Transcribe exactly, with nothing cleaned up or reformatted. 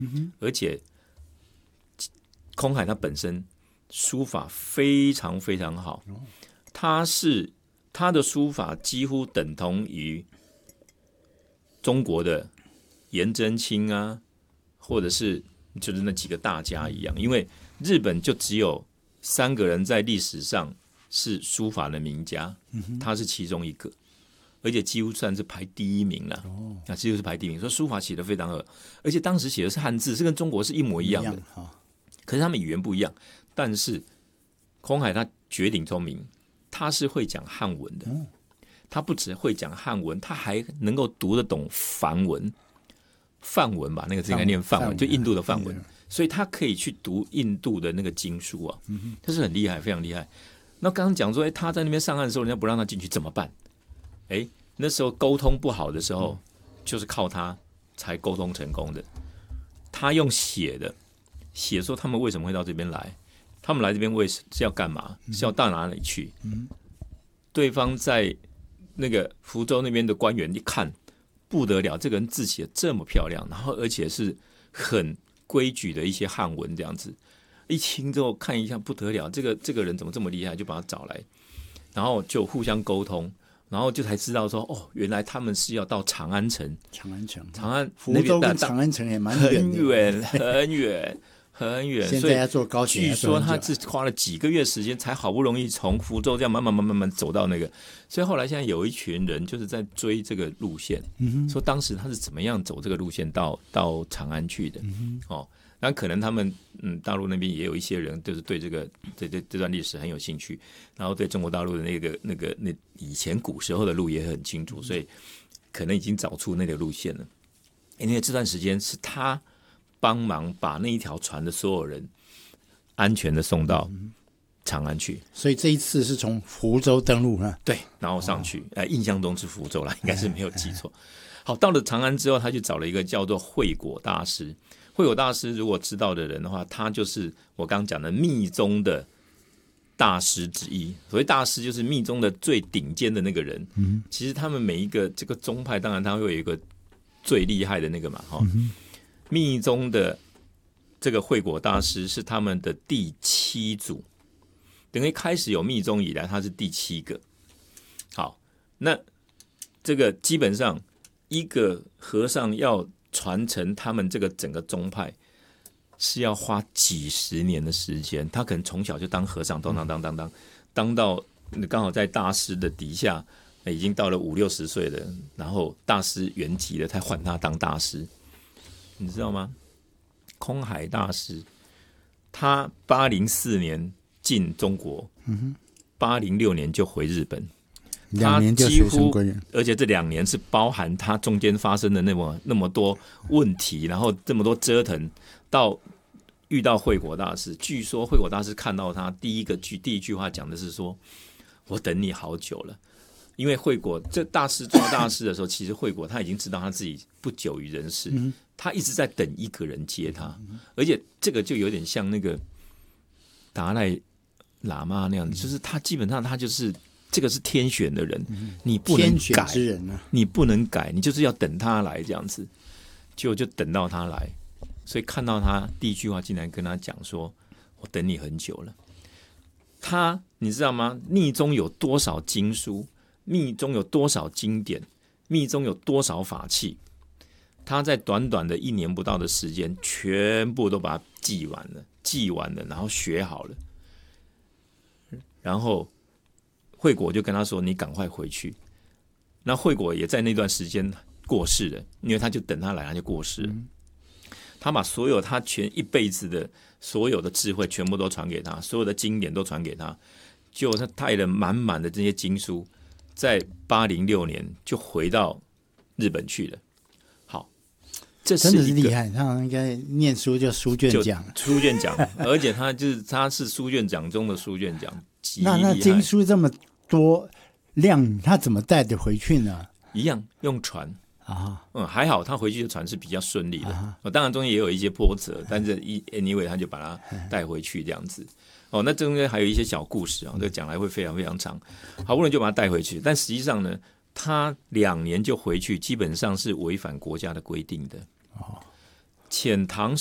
嗯、 而且空海他本身书法非常非常好，他是他的书法几乎等同于中国的颜真卿啊，或者是就是那几个大家一样，因为日本就只有三个人在历史上是书法的名家，嗯、他是其中一个，而且几乎算是排第一名了。哦，那几乎是排第一名，所以书法写得非常好，而且当时写的是汉字，是跟中国是一模一样的。 样可是他们语言不一样，但是空海他绝顶聪明，他是会讲汉文的。嗯，他不只会讲汉文，他还能够读得懂梵文。梵文吧，那个字应该念梵文，就印度的梵文，所以他可以去读印度的那个经书啊，他是很厉害，非常厉害。那刚刚讲说，哎，他在那边上岸的时候，人家不让他进去怎么办？哎，那时候沟通不好的时候，就是靠他才沟通成功的。他用写的，写说他们为什么会到这边来，他们来这边为是要干嘛，是要到哪里去？对方在那个福州那边的官员一看。不得了，这个人字写得这么漂亮，然后而且是很规矩的一些汉文这样子，一听之后看一下不得了，这个这个人怎么这么厉害，就把他找来，然后就互相沟通，然后就才知道说，哦，原来他们是要到长安城。 长安城， 长安福州跟长安城也蛮远的， 很远很远很远。 现在要坐高铁， 据说他是花了几个月时间，才好不容易从福州这样慢慢慢慢慢走到那个。所以后来现在有一群人就是在追这个路线，嗯、说当时他是怎么样走这个路线到到长安去的。嗯、哦，那可能他们嗯大陆那边也有一些人就是对这个对这这段历史很有兴趣，然后对中国大陆的那个那个那以前古时候的路也很清楚，所以可能已经找出那条路线了。因为这段时间是他帮忙把那一条船的所有人安全的送到长安去， 所以这一次是从福州登陆呢？ 对，然后上去，哦、印象中是福州啦，应该是没有记错。好，到了长安之后，他就找了一个叫做慧果大师。慧果大师如果知道的人的话，他就是我刚刚讲的密宗的大师之一。所谓大师，就是密宗的最顶尖的那个人。嗯，其实他们每一个这个宗派，当然他会有一个最厉害的那个嘛，哈、嗯。密宗的这个慧果大师是他们的第七祖，等于开始有密宗以来，他是第七个。好，那这个基本上一个和尚要传承他们这个整个宗派，是要花几十年的时间。他可能从小就当和尚，当当当当当，当到刚好在大师的底下，已经到了五六十岁了，然后大师圆寂了，才换他当大师。你知道吗？空海大师他八零四年进中国，八零六年就回日本， 两年就学成归人， 而且这两年是包含他中间发生的那么那么多问题，然后这么多折腾，到遇到慧果大师。据说慧果大师看到他第一个句第一句话讲的是说：“我等你好久了。”因为慧果这大师做大师的时候，其实慧果他已经知道他自己不久于人世，嗯、他一直在等一个人接他，嗯、而且这个就有点像那个达赖喇嘛那样子，就是他基本上他就是这个是天选的人，嗯、你不能改， 天选之人啊， 你不能改，你就是要等他来这样子，结果就等到他来，所以看到他第一句话竟然跟他讲说：“我等你很久了。”他你知道吗？密宗有多少经书？密宗有多少经典？密宗有多少法器？他在短短的一年不到的时间，全部都把它记完了，记完了，然后学好了。然后慧果就跟他说：“你赶快回去。”那慧果也在那段时间过世了，因为他就等他来，他就过世了。嗯、他把所有他全一辈子的所有的智慧全部都传给他，所有的经典都传给他，就他带了满满的这些经书。在八零六年就回到日本去了。好，这是真的是厉害，他应该念书就书卷奖， 书卷奖，而且他就是他是书卷奖中的书卷奖，极厉害。 那那经书这么多量，他怎么带得回去呢？ 一样用船啊， 嗯，还好他回去的船是比较顺利的。啊、当然中间也有一些波折，但是 anyway 他就把它带回去这样子。哦，那中间还有一些小故事啊，这个讲来会非常非常长。好不容易就把他带回去，但实际上呢，他两年就回去，基本上是违反国家的规定的。哦， 遣唐